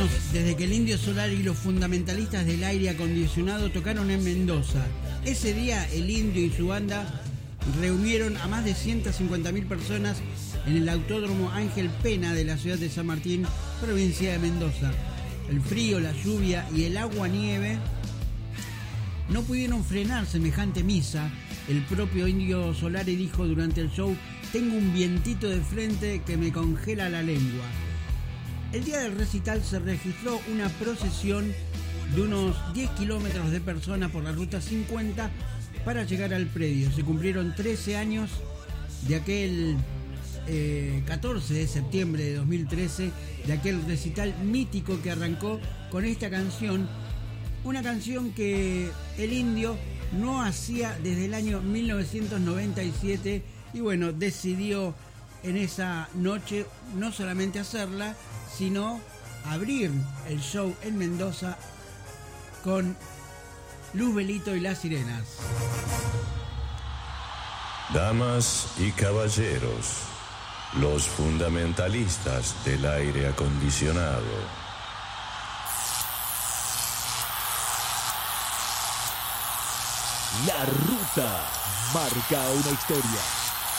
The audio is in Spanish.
años desde que el Indio Solari y los fundamentalistas del aire acondicionado tocaron en Mendoza. Ese día el Indio y su banda reunieron a más de 150.000 personas en el Autódromo Ángel Pena de la ciudad de San Martín, provincia de Mendoza. El frío, la lluvia y el agua-nieve no pudieron frenar semejante misa. El propio Indio Solari dijo durante el show: tengo un vientito de frente que me congela la lengua. El día del recital se registró una procesión de unos 10 kilómetros de personas por la ruta 50 para llegar al predio. Se cumplieron 13 años de aquel 14 de septiembre de 2013, de aquel recital mítico que arrancó con esta canción, una canción que el Indio no hacía desde el año 1997 y bueno, decidió en esa noche no solamente hacerla, sino abrir el show en Mendoza con Luz Velito y las Sirenas. Damas y caballeros, los fundamentalistas del aire acondicionado. La ruta marca una historia.